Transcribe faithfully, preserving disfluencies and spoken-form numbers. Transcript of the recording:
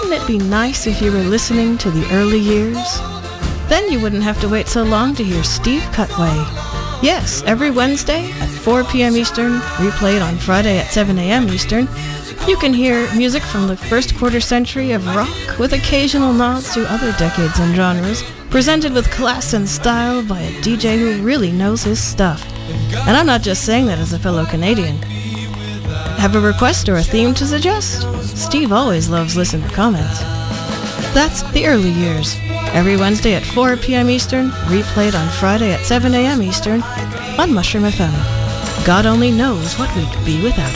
wouldn't it be nice if you were listening to the early years? Then you wouldn't have to wait so long to hear Steve Cutway. Yes, every Wednesday at four p.m. Eastern, replayed on Friday at seven a.m. Eastern, you can hear music from the first quarter century of rock with occasional nods to other decades and genres, presented with class and style by a D J who really knows his stuff. And I'm not just saying that as a fellow Canadian. Have a request or a theme to suggest? Steve always loves listener comments. That's The Early Years, every Wednesday at four p.m. Eastern, replayed on Friday at seven a.m. Eastern on Mushroom F M. God only knows what we'd be without it.